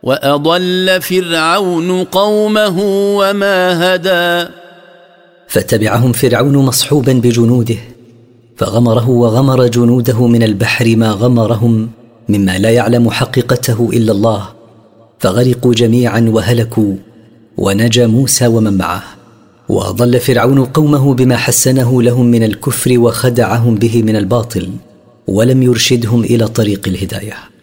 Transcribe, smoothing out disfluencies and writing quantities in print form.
وأضل فرعون قومه وما هدى. فتبعهم فرعون مصحوبا بجنوده، فغمره وغمر جنوده من البحر ما غمرهم مما لا يعلم حقيقته إلا الله، فغرقوا جميعا وهلكوا، ونجا موسى ومن معه. وأضل فرعون قومه بما حسنه لهم من الكفر وخدعهم به من الباطل، ولم يرشدهم إلى طريق الهداية.